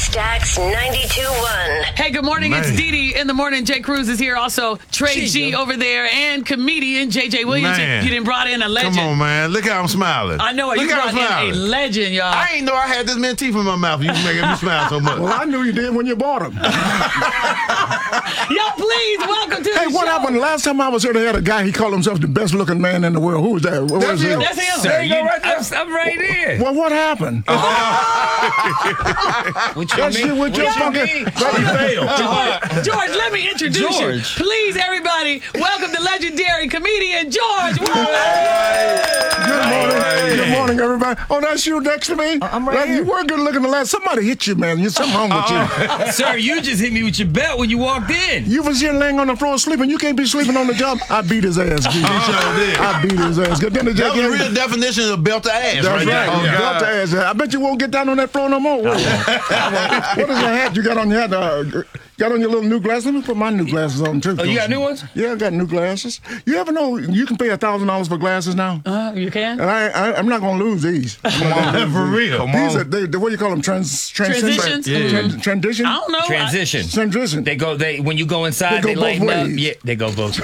Stacks 92.1. Hey, good morning. Man. It's Dee Dee in the morning. Jay Cruz is here. Also, Trey G over there and comedian JJ Williams. Man. You done brought in a legend. Come on, man. Look how I'm smiling. I know it. You Look how brought I'm in a smiling. legend, y'all. I ain't know I had this many teeth in my mouth. You making me smile so much. Well, I knew you did when you bought them. Y'all, please, welcome to Hey, the what show. happened? Last time I was here, they had a guy, he called himself the best looking man in the world. Who was that? What was him. it? That's him. Sir, I'm right here. Well, what happened? What That shit with your fucking... George, let me introduce you. Please, everybody, welcome the legendary comedian George Wallace. Good morning. Good morning, everybody. Oh, that's you next to me? I'm right here. You were good looking the last. Somebody hit you, man. There's something wrong with you. Sir, you just hit me with your belt when you walked in. You was here laying on the floor sleeping. You can't be sleeping on the job. I beat his ass, G. I beat his ass. Good. That was the real definition of belt to ass. That's right. there. Oh, You God. got the ass. I bet you won't get down on that floor no more. What is the hat you got on your head? Got on your little new glasses? Let me put my new glasses on, too. Oh, you got new ones? Yeah, I got new glasses. You ever know you can pay $1,000 for glasses now? You can? And I'm not going to lose these. For real. These are, what do you call them? Transitions? Transition? I don't know. Transition. Transition. They when you go inside, They go lighten both up. ways. Yeah, they go both.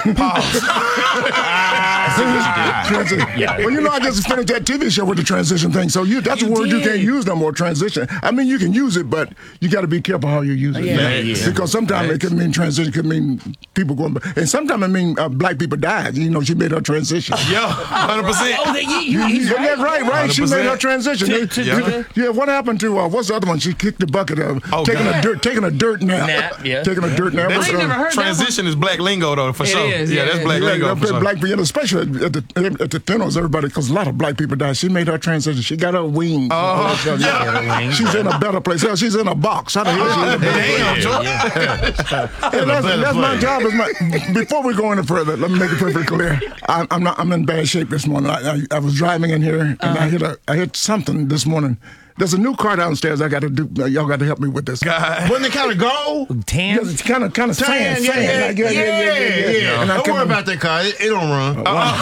Transition. Yeah. Well, you know, I just finished that TV show with the transition thing. So that's a word you can't use no more, transition. I mean, you can use it, but you got to be careful how you use it. Yeah. Because sometimes it could mean transition, could mean people going, and sometimes it mean black people died. You know, she made her transition. Yo, 100%. Oh, he's Yeah, right. She 100%. made her transition. Yeah, what happened to what's the other one? She kicked the bucket of taking a dirt nap. Taking a dirt nap. I ain't never heard Transition is black lingo, though, for sure. is, Yeah, that's black lingo for sure. Black people, especially at the funerals, everybody, because a lot of black people died. She made her transition. She got her wings. She's in a better place. Hell, she's in a box. How the hell she in a better place? That's my job. Before we go any further, let me make it perfectly clear. I'm in bad shape this morning. I was driving in here and I hit something this morning. There's a new car downstairs. I got to do. Y'all got to help me with this. Wasn't it kind of gold? tan. It's kind of sand. Yeah. And Don't worry about that car. It don't run.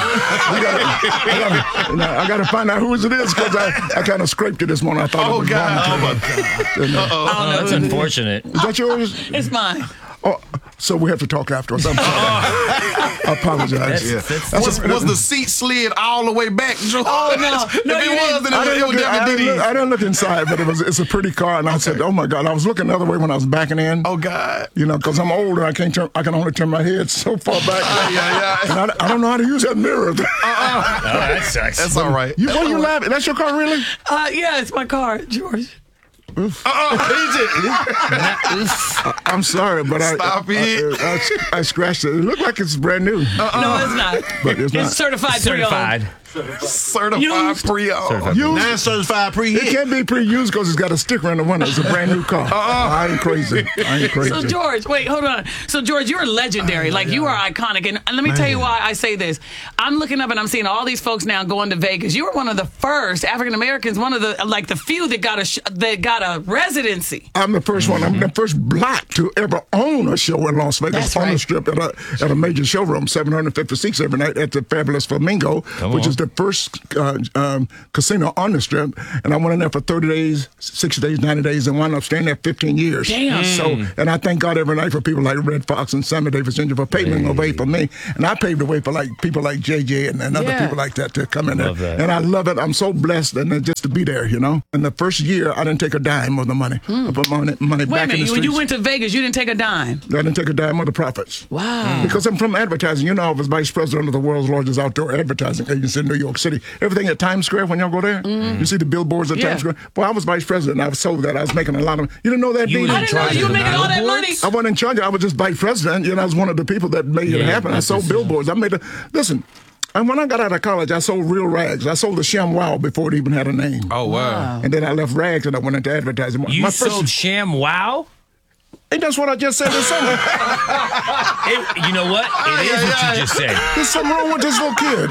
I got to find out who it is because I kind of scraped it this morning. I thought it was wrong. Oh, that's unfortunate. Is that yours? It's mine. Oh, so we have to talk afterwards. I'm sorry. I apologize. Was the seat slid all the way back, George? Oh, no. If it was, then it was definitely Diddy's. I didn't look inside, but it's a pretty car, and I said, "Oh my God!" I was looking the other way when I was backing in. Oh God! You know, because I'm older, I can only turn my head so far back. And I don't know how to use that mirror. That sucks. That's all right. What are you laughing? That's your car, really? Yeah, it's my car, George. I'm sorry, but Stop it. I scratched it. It looked like it's brand new. No, it's not. But it's not. It's certified pre-owned. Certified pre-owned. Non-certified pre-hit. It can't be pre-used because it's got a sticker on the window. It's a brand new car. I ain't crazy. So, George, wait, hold on. So, George, you're legendary. Like, you are iconic. And let me tell you why I say this. I'm looking up and I'm seeing all these folks now going to Vegas. You were one of the first African-Americans, one of the few that got a residency. I'm the first one. I'm the first black to ever own a show in Las Vegas. That's on right. the strip at a major showroom, 750 seats every night at the Fabulous Flamingo, which is the first casino on the strip. And I went in there for 30 days, 60 days, 90 days, and wound up staying there 15 years. Damn. So, and I thank God every night for people like Red Fox and Sammy Davis Jr. for paving the way for me. And I paved the way for people like JJ and other people like that to come in there. And I love it. I'm so blessed and just to be there, you know. In the first year, I didn't take a dime of the money. I put money Wait a back in the minute. streets. When you went to Vegas, you didn't take a dime. I didn't take a dime of the profits. Wow. Because I'm from advertising. You know, I was vice president of the world's largest outdoor advertising agency in New York City. Everything at Times Square, when y'all go there, you see the billboards at Times Square. Well, I was vice president. I was sold that. I was making a lot of. You didn't know that, You Dean? was I didn't know you were making all that money. I wasn't in charge. I was just vice president. You know, I was one of the people that made it happen. I sold billboards. Listen. And when I got out of college, I sold real rags. I sold the Sham Wow before it even had a name. Oh, wow. And then I left rags and I went into advertising. You sold Sham Wow? Ain't that's what I just said this summer? You know what? It is what you just said. There's something wrong with this little kid.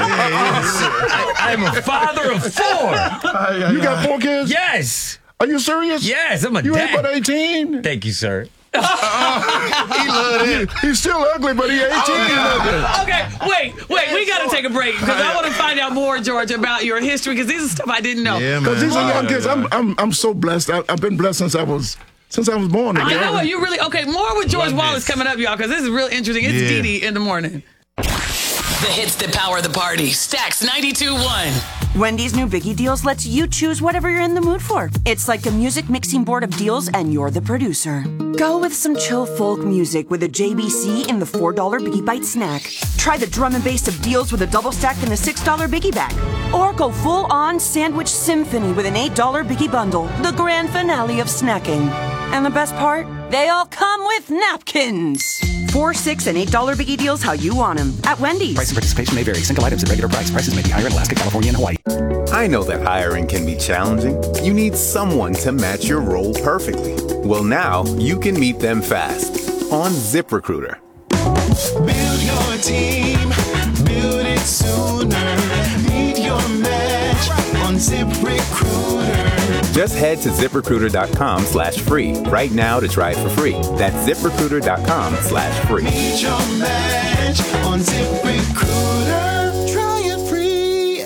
I'm a father of 4. You got 4 kids? Yes. Are you serious? Yes, I'm a You ain't dad. but 18? Thank you, sir. He loved it. He's still ugly, but he's 18. Okay, wait. We got to take a break because I want to find out more, George, about your history because these are stuff I didn't know. Yeah, man. Because these are young kids. I'm so blessed. I've been blessed since I was since I was born. I know it. You really okay? More with George Love Wallace this. coming up, y'all, because this is real interesting. It's Yeah. Dee in the morning. The hits that power the party. Stacks 92.1. Wendy's new Biggie Deals lets you choose whatever you're in the mood for. It's like a music mixing board of deals, and you're the producer. Go with some chill folk music with a JBC in the $4 Biggie Bite snack. Try the drum and bass of deals with a double stack in the $6 Biggie bag. Or go full-on sandwich symphony with an $8 Biggie bundle, the grand finale of snacking. And the best part? They all come with napkins. $4, $6, and $8 Biggie Deals how you want them at Wendy's. Price and participation may vary. Single items at regular price. Prices may be higher in Alaska, California, and Hawaii. I know that hiring can be challenging. You need someone to match your role perfectly. Well, now you can meet them fast on ZipRecruiter. Build your team, build it sooner. Meet your match on ZipRecruiter. Just head to ZipRecruiter.com/free right now to try it for free. That's ZipRecruiter.com/free. Meet your match on ZipRecruiter. Try it free.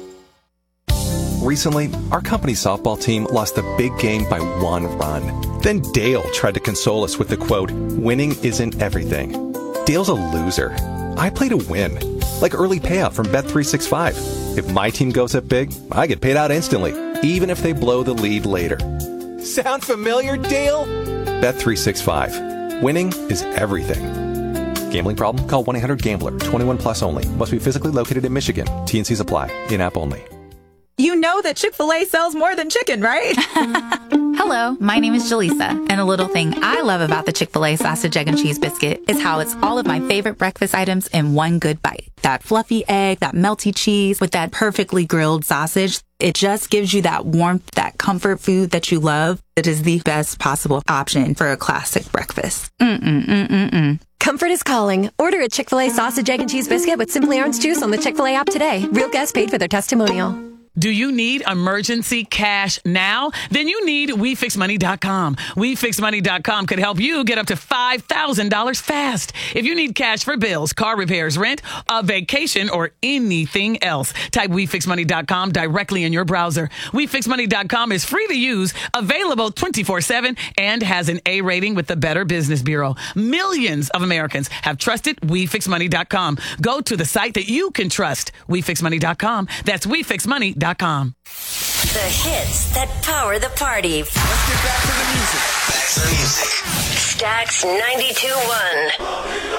Recently, our company softball team lost a big game by 1 run. Then Dale tried to console us with the quote, "Winning isn't everything." Dale's a loser. I play to win. Like early payout from Bet365. If my team goes up big, I get paid out instantly, even if they blow the lead later. Sound familiar, Dale? Bet365. Winning is everything. Gambling problem? Call 1-800-GAMBLER. 21 plus only. Must be physically located in Michigan. T&Cs apply. In-app only. You know that Chick-fil-A sells more than chicken, right? Hello, my name is Jaleesa, and a little thing I love about the Chick-fil-A sausage, egg, and cheese biscuit is how it's all of my favorite breakfast items in one good bite. That fluffy egg, that melty cheese with that perfectly grilled sausage. It just gives you that warmth, that comfort food that you love. It is the best possible option for a classic breakfast. Comfort is calling. Order a Chick-fil-A sausage, egg, and cheese biscuit with Simply Orange Juice on the Chick-fil-A app today. Real guests paid for their testimonial. Do you need emergency cash now? Then you need WeFixMoney.com. WeFixMoney.com could help you get up to $5,000 fast. If you need cash for bills, car repairs, rent, a vacation, or anything else, type WeFixMoney.com directly in your browser. WeFixMoney.com is free to use, available 24/7, and has an A rating with the Better Business Bureau. Millions of Americans have trusted WeFixMoney.com. Go to the site that you can trust. WeFixMoney.com. That's WeFixMoney.com. The hits that power the party. Let's get back to the music. Stacks 92.1.